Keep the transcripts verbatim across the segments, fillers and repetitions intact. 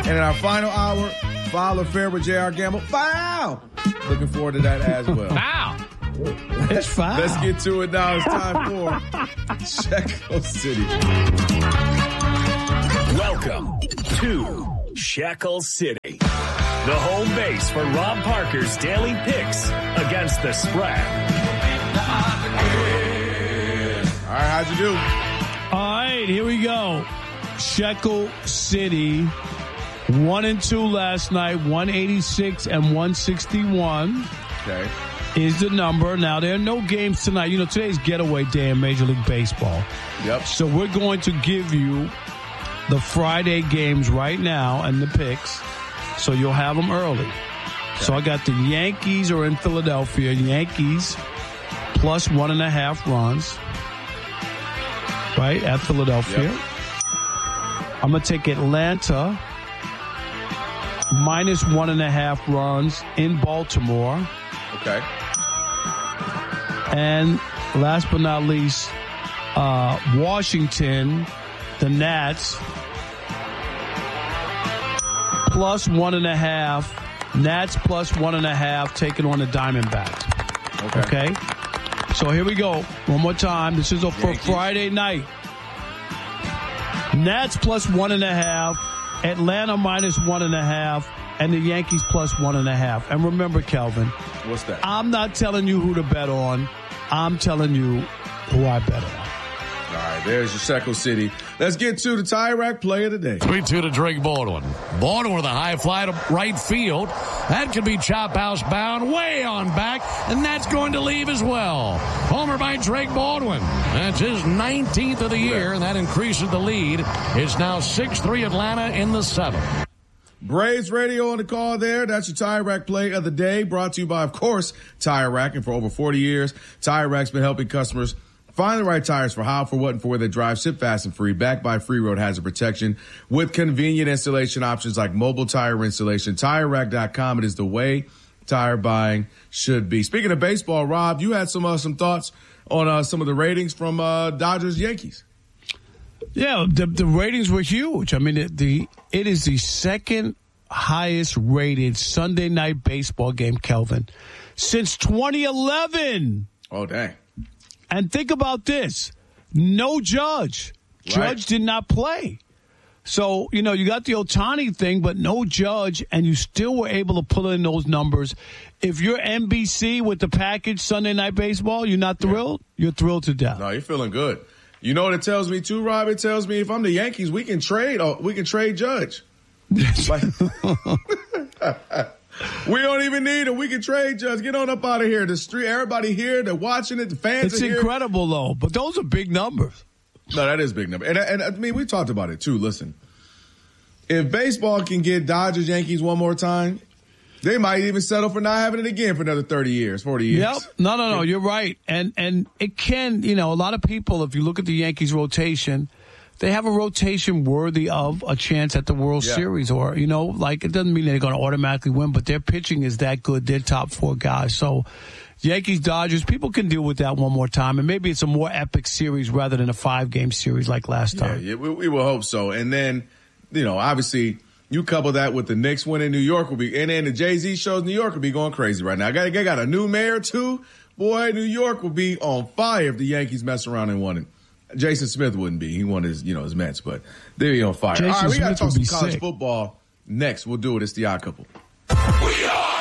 And in our final hour, Foul or Fair with J R Gamble. Foul! Looking forward to that as well. Foul! It's foul. Let's get to it now. It's time for Shekel City. Welcome to Shekel City, the home base for Rob Parker's daily picks against the spread. All right, how'd you do? All right, here we go. Shekel City, one and two last night, one eighty-six and one sixty-one. Okay. Is the number. Now, there are no games tonight. You know, today's getaway day in Major League Baseball. Yep. So we're going to give you the Friday games right now and the picks, so you'll have them early. Okay. So I got the Yankees are in Philadelphia. Yankees plus one and a half runs, right, at Philadelphia. Yep. I'm going to take Atlanta minus one and a half runs in Baltimore. Okay. And last but not least, uh, Washington, the Nats, plus one and a half. Nats plus one and a half, taking on the Diamondbacks. Okay. Okay. So here we go. One more time. This is a, for Friday night. Nats plus one and a half. Atlanta minus one and a half. And the Yankees plus one and a half. And remember, Kelvin. What's that? I'm not telling you who to bet on. I'm telling you who I bet on. All right, there's your Shekel City. Let's get to the Tire Rack play of the day. three two to Drake Baldwin. Baldwin with a high fly to right field. That could be chop house bound way on back, and that's going to leave as well. Homer by Drake Baldwin. That's his nineteenth of the year, and that increases the lead. It's now six three Atlanta in the seventh. Braves Radio on the call there. That's your Tire Rack play of the day, brought to you by, of course, Tire Rack. And for over forty years, Tire Rack's been helping customers find the right tires for how, for what, and for where they drive. Ship fast and free, backed by Free Road Hazard Protection with convenient installation options like mobile tire installation. Tire Rack dot com. It is the way tire buying should be. Speaking of baseball, Rob, you had some uh, some thoughts on uh, some of the ratings from uh, Dodgers Yankees. Yeah, the the ratings were huge. I mean, it, the it is the second highest rated Sunday night baseball game, Kelvin, since twenty eleven. Oh, dang. And think about this. No Judge. Judge right. did not play. So, you know, you got the Ohtani thing, but no Judge, and you still were able to pull in those numbers. If you're N B C with the package Sunday Night Baseball, you're not thrilled? Yeah. You're thrilled to death. No, you're feeling good. You know what it tells me, too, Rob? It tells me if I'm the Yankees, we can trade. Oh, we can trade Judge. Like, we don't even need him. We can trade Judge. Get on up out of here. The street, everybody here, they're watching it. The fans it's are here. It's incredible, though. But those are big numbers. No, that is big number. And, and I mean, we talked about it, too. Listen, if baseball can get Dodgers, Yankees one more time, they might even settle for not having it again for another thirty years, forty years. Yep. No, no, no. You're right. And, and it can, you know, a lot of people, if you look at the Yankees rotation, they have a rotation worthy of a chance at the World yeah. Series, or, you know, like, it doesn't mean they're going to automatically win, but their pitching is that good. They're top four guys. So Yankees, Dodgers, people can deal with that one more time. And maybe it's a more epic series rather than a five game series like last time. Yeah, yeah we, we will hope so. And then, you know, obviously you couple that with the Knicks winning, New York will be, and then the Jay-Z shows, New York will be going crazy right now. I got, I got a new mayor too. Boy, New York will be on fire if the Yankees mess around and won it. Jason Smith wouldn't be. He won his, you know, his Mets, but they'd be on fire. Jason All right, we got to talk some college sick. football next. We'll do it. It's the Odd Couple. We are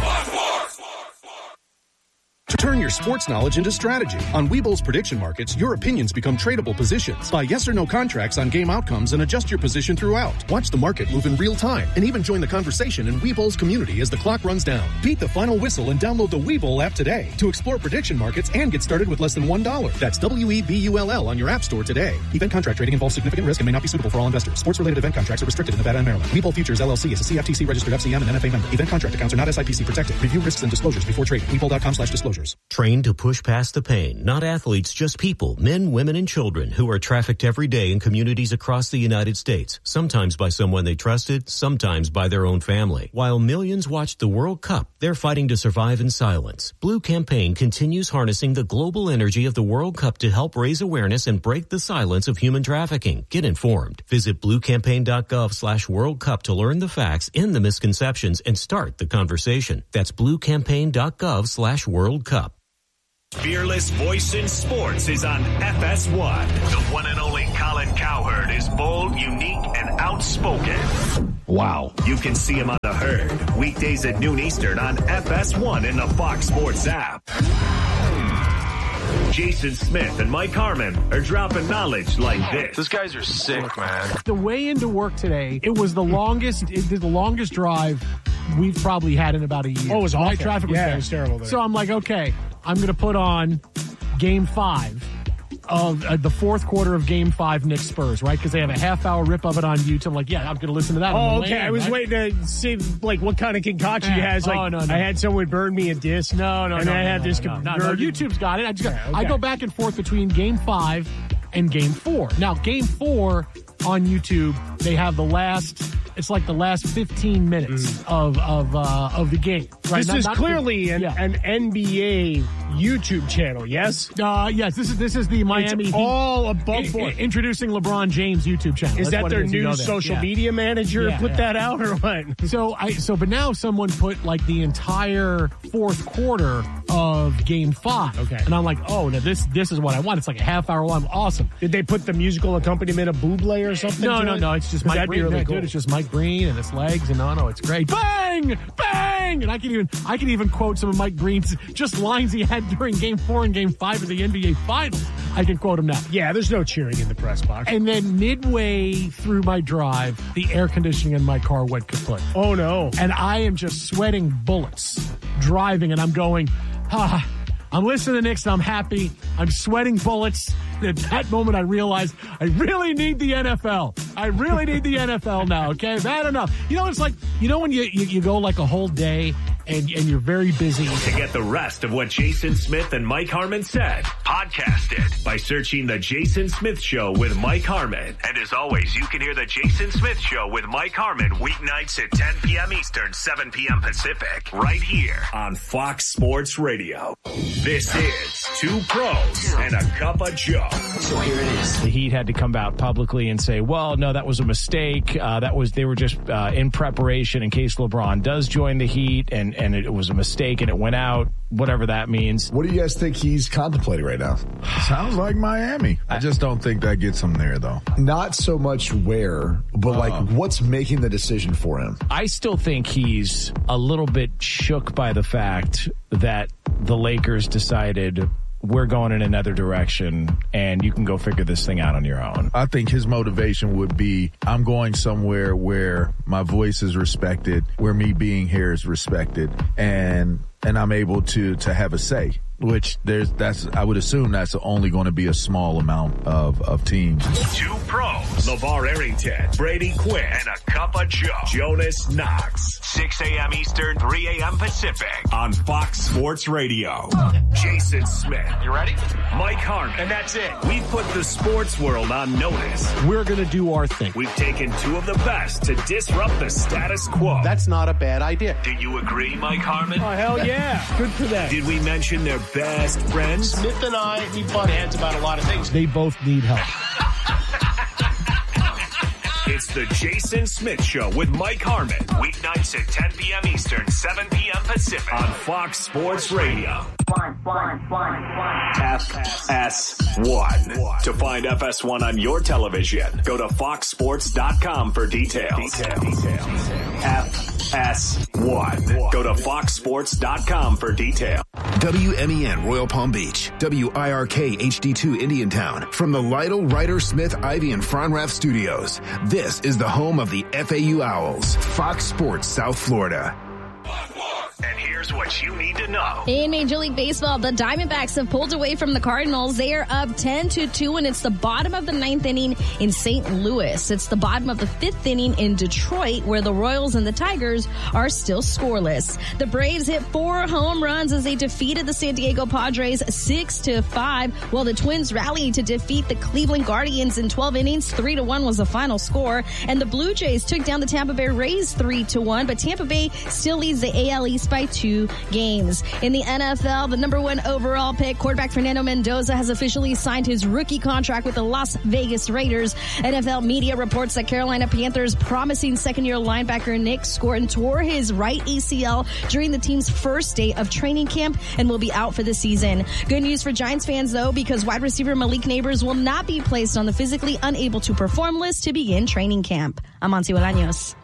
Turn your sports knowledge into strategy. On Webull's prediction markets, your opinions become tradable positions. Buy yes or no contracts on game outcomes and adjust your position throughout. Watch the market move in real time and even join the conversation in Webull's community as the clock runs down. Beat the final whistle and download the Webull app today to explore prediction markets and get started with less than one dollar. That's W E B U L L on your app store today. Event contract trading involves significant risk and may not be suitable for all investors. Sports-related event contracts are restricted in Nevada and Maryland. Webull Futures L L C is a C F T C registered F C M and N F A member. Event contract accounts are not S I P C protected. Review risks and disclosures before trading. Webull dot com slash disclosures. dangers. Trained to push past the pain, not athletes, just people, men, women, and children who are trafficked every day in communities across the United States, sometimes by someone they trusted, sometimes by their own family. While millions watched the World Cup, they're fighting to survive in silence. Blue Campaign continues harnessing the global energy of the World Cup to help raise awareness and break the silence of human trafficking. Get informed. Visit bluecampaign.gov slash World Cup to learn the facts, end the misconceptions, and start the conversation. That's bluecampaign.gov slash World Cup. Fearless voice in sports is on F S one. The one and only Colin Cowherd is bold, unique, and outspoken. Wow. You can see him on The Herd, weekdays at noon Eastern on F S one in the Fox Sports app. Jason Smith and Mike Harmon are dropping knowledge like this. Those guys are sick, man. The way into work today, it was the longest, it did the longest drive we've probably had in about a year. Oh, it was awful. My traffic was yeah, bad. it was terrible. There. So I'm like, okay, I'm going to put on game five of uh, the fourth quarter of game five Knicks Spurs, right? Because they have a half hour rip of it on YouTube. I'm like, yeah, I'm going to listen to that. Oh, okay. Land, I was right? waiting to see like what kind of concoction you has. Like, oh, no, no. I had someone burn me a disc. No, no, and no. I no, had no, this. no, no, no, YouTube's got it. I just got, yeah, okay. I go back and forth between game five and game four. Now, game four on YouTube, they have the last. It's like the last fifteen minutes mm. of of uh, of the game. Right? This not, is not clearly the, an, yeah. an N B A YouTube channel. Yes. Uh, yes. This is this is the Miami. It's all above board. I, introducing LeBron James YouTube channel. Is That's that their new social yeah. media manager yeah, put yeah. that out or what? So I so but now someone put like the entire fourth quarter of game five. Okay. And I'm like, oh, now this this is what I want. It's like a half hour long. Awesome. Did they put the musical accompaniment of Bublé or something? No, no, it? no. It's just Mike That'd Green. be really yeah, cool. Dude, it's just Mike Green and it's legs and no, no, it's great. Bang, bang, and I can even I can even quote some of Mike Green's just lines he had during Game Four and Game Five of the N B A Finals. I can quote him now. Yeah, there's no cheering in the press box. And then midway through my drive, the air conditioning in my car went kaput. Oh no! And I am just sweating bullets driving, and I'm going, ah. I'm listening to the Knicks and I'm happy. I'm sweating bullets. And at that moment, I realized I really need the N F L. I really need the N F L now, okay? Bad enough. You know, it's like, you know when you, you, you go like a whole day and, and you're very busy. To get the rest of what Jason Smith and Mike Harmon said, podcast it by searching The Jason Smith Show with Mike Harmon. And as always, you can hear The Jason Smith Show with Mike Harmon weeknights at ten p.m. Eastern, seven p.m. Pacific, right here on Fox Sports Radio. This is Two Pros and a Cup of Joe. So here it is. The Heat had to come out publicly and say, well, no, that was a mistake. Uh, that was, they were just uh, in preparation in case LeBron does join the Heat, and, and it was a mistake and it went out, whatever that means. What do you guys think he's contemplating right now? Sounds like Miami. I just don't think that gets him there, though. Not so much where, but uh, like what's making the decision for him? I still think he's a little bit shook by the fact that the Lakers decided we're going in another direction and you can go figure this thing out on your own. I think his motivation would be, I'm going somewhere where my voice is respected, where me being here is respected, and and I'm able to to have a say. Which there's that's I would assume that's only going to be a small amount of, of teams. Two pros, LeVar Arrington, Brady Quinn, and a Cup of Joe, Jonas Knox. six a.m. Eastern, three a.m. Pacific on Fox Sports Radio. Jason Smith. You ready? Mike Harmon. And that's it. We've put the sports world on notice. We're going to do our thing. We've taken two of the best to disrupt the status quo. That's not a bad idea. Do you agree, Mike Harmon? Oh, hell yeah. Good for that. Did we mention their best friends? Smith and I, we butt heads about a lot of things. They both need help. It's the Jason Smith Show with Mike Harmon. Weeknights at ten p.m. Eastern, seven p.m. Pacific on Fox Sports Radio. F S one. To find F S one on your television, go to fox sports dot com for details. Details. F S one. Go to fox sports dot com for details. W M E N Royal Palm Beach, W I R K H D two Indiantown, from the Lytle, Ryder, Smith, Ivy, and Fronrath Studios. This is the home of the F A U Owls, Fox Sports South Florida. And here's what you need to know. In Major League Baseball, the Diamondbacks have pulled away from the Cardinals. They are up ten to two, and it's the bottom of the ninth inning in Saint Louis. It's the bottom of the fifth inning in Detroit, where the Royals and the Tigers are still scoreless. The Braves hit four home runs as they defeated the San Diego Padres six to five, while the Twins rallied to defeat the Cleveland Guardians in twelve innings. three to one was the final score. And the Blue Jays took down the Tampa Bay Rays three to one, but Tampa Bay still leads the A L East by two games. In the N F L, the number one overall pick, quarterback Fernando Mendoza, has officially signed his rookie contract with the Las Vegas Raiders. N F L media reports that Carolina Panthers promising second-year linebacker Nick Scotton tore his right A C L during the team's first day of training camp and will be out for the season. Good news for Giants fans, though, because wide receiver Malik Neighbors will not be placed on the physically unable to perform list to begin training camp. I'm Monty Bolaños.